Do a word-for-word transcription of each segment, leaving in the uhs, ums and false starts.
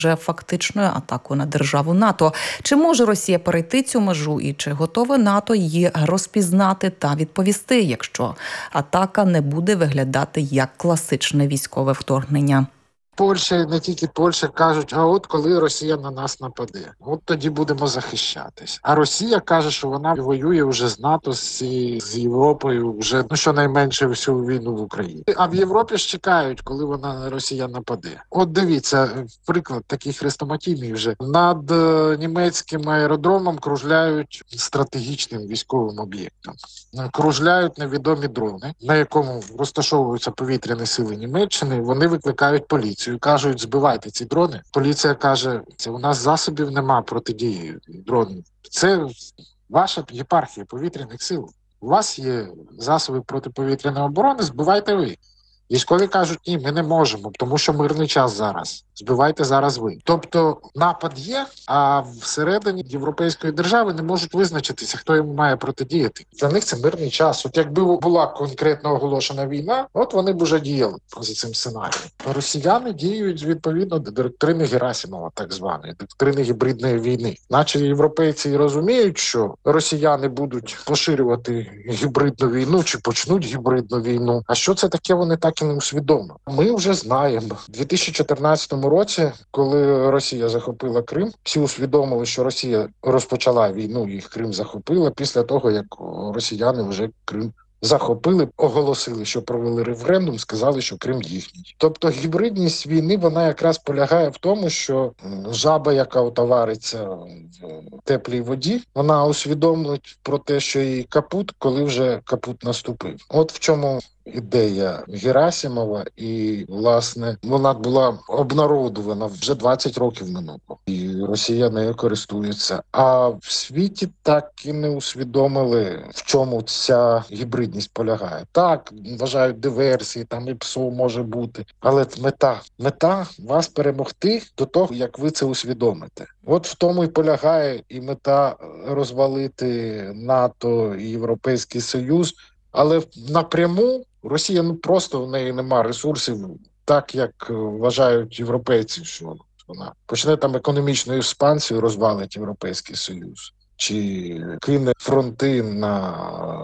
вже фактичною атакою на державу НАТО. Чи може Росія перейти цю межу і чи готове НАТО її розпізнати та відповісти, якщо атака не буде виглядати як класичне військове вторгнення? Польща, не тільки Польща, кажуть, а от коли Росія на нас нападе, от тоді будемо захищатись. А Росія каже, що вона воює вже з НАТО, з, з Європою, вже, ну, щонайменше всю війну в Україні. А в Європі ж чекають, коли вона, Росія нападе. От дивіться, приклад такий хрестоматійний вже. Над е, німецьким аеродромом кружляють стратегічним військовим об'єктом. Кружляють невідомі дрони, на якому розташовуються повітряні сили Німеччини, вони викликають поліцію. Кажуть, збивайте ці дрони. Поліція каже, це у нас засобів нема протидії дронів. Це ваша єпархія повітряних сил. У вас є засоби протиповітряної оборони, збивайте ви. Військові кажуть, ні, ми не можемо, тому що мирний час зараз. Збивайте зараз ви. Тобто напад є, а всередині європейської держави не можуть визначитися, хто йому має протидіяти. Для них це мирний час. От якби була конкретно оголошена війна, от вони б уже діяли за цим сценарієм. Росіяни діють відповідно до доктрини Герасимова, так званої, доктрини гібридної війни. Наче європейці і розуміють, що росіяни будуть поширювати гібридну війну чи почнуть гібридну війну. А що це таке, вони так і не усвідомили. Ми вже знаємо. У дві тисячі чотирнадцятому році, коли Росія захопила Крим, всі усвідомили, що Росія розпочала війну, їх Крим захопила після того, як росіяни вже Крим захопили, оголосили, що провели референдум, сказали, що Крим їхній. Тобто гібридність війни, вона якраз полягає в тому, що жаба, яка отовариться в теплій воді, вона усвідомить про те, що їй капут, коли вже капут наступив. От в чому ідея Герасимова, і, власне, вона була обнародована вже двадцять років минуло, і Росія нею користується. А в світі так і не усвідомили, в чому ця гібридність полягає. Так, вважають диверсії, там і ПСО може бути, але мета. Мета вас перемогти до того, як ви це усвідомите. От в тому і полягає і мета розвалити НАТО і Європейський Союз, але напряму Росія, ну просто в неї нема ресурсів, так як вважають європейці, що вона почне там економічну експансію, розвалить Європейський Союз, чи кине фронти на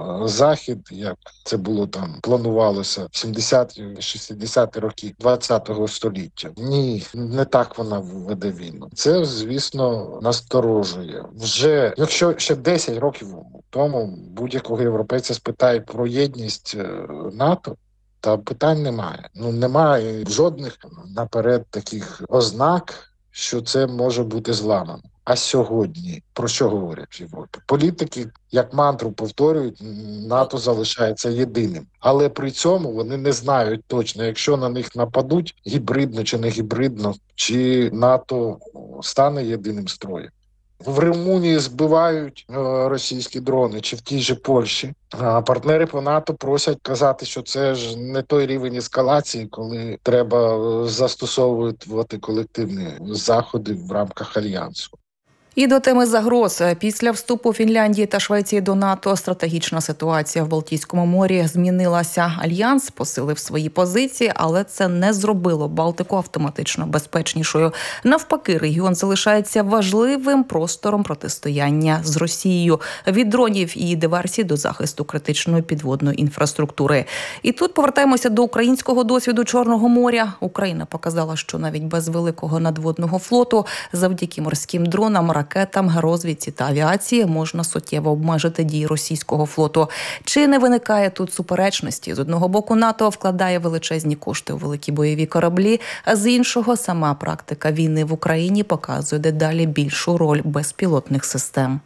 захід, як це було там планувалося в сімдесяті-шістдесяті роки ХХ століття. Ні, не так вона веде війну. Це, звісно, насторожує. Вже, якщо ще десять років тому будь-якого європейця спитають про єдність НАТО, та питань немає. Ну, немає жодних наперед таких ознак, що це може бути зламано. А сьогодні про що говорять в Європі? Політики, як мантру повторюють, НАТО залишається єдиним. Але при цьому вони не знають точно, якщо на них нападуть, гібридно чи не гібридно, чи НАТО стане єдиним строєм. В Румунії збивають е, російські дрони, чи в тій же Польщі. А партнери по НАТО просять казати, що це ж не той рівень ескалації, коли треба застосовувати колективні заходи в рамках Альянсу. І до теми загроз. Після вступу Фінляндії та Швеції до НАТО стратегічна ситуація в Балтійському морі змінилася. Альянс посилив свої позиції, але це не зробило Балтику автоматично безпечнішою. Навпаки, регіон залишається важливим простором протистояння з Росією. Від дронів і диверсій до захисту критичної підводної інфраструктури. І тут повертаємося до українського досвіду Чорного моря. Україна показала, що навіть без великого надводного флоту, завдяки морським дронам, ракетам, розвідці та авіації можна суттєво обмежити дії російського флоту. Чи не виникає тут суперечності? З одного боку, НАТО вкладає величезні кошти у великі бойові кораблі, а з іншого, сама практика війни в Україні показує дедалі більшу роль безпілотних систем.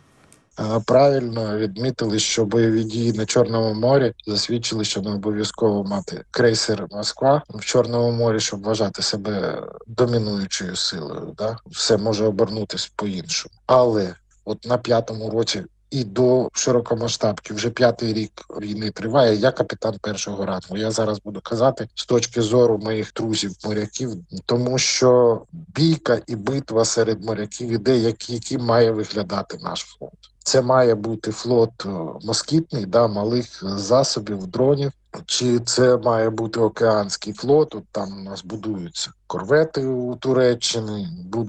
Правильно відмітили, що бойові дії на Чорному морі засвідчили, що не обов'язково мати крейсер «Москва» в Чорному морі, щоб вважати себе домінуючою силою. Да? Все може обернутися по-іншому. Але от на п'ятому році і до широкомасштабки вже п'ятий рік війни триває. Я капітан першого рангу. Я зараз буду казати з точки зору моїх друзів-моряків, тому що бійка і битва серед моряків іде, яким має виглядати наш флот. Це має бути флот москітний, да, малих засобів, дронів, чи це має бути океанський флот, от там у нас будуються корвети у Туреччині, будуть